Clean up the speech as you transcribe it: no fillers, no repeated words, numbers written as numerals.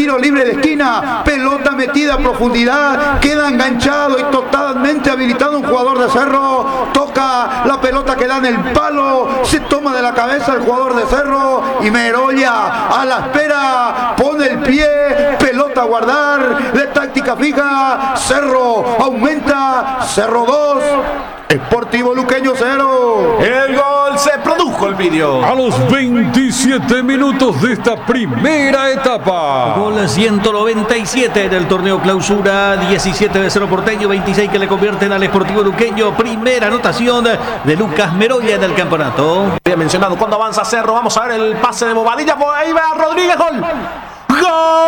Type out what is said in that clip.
tiro libre de esquina, pelota metida a profundidad, queda enganchado y totalmente habilitado un jugador de Cerro, toca la pelota que da en el palo, se toma de la cabeza el jugador de Cerro y Merolla a la espera, pone el pie, pelota a guardar, de táctica fija, Cerro aumenta, Cerro 2, Sportivo Luqueño 0. El gol se produjo el vídeo a los 27 minutos de esta primera etapa. Gol 197 del torneo clausura, 17 de Cerro Porteño, 26 que le convierten al Sportivo Luqueño. Primera anotación de Lucas Merolla en el campeonato. Bien mencionado, cuando avanza Cerro, vamos a ver el pase de Bobadilla, por ahí va Rodríguez, gol. ¡Gol!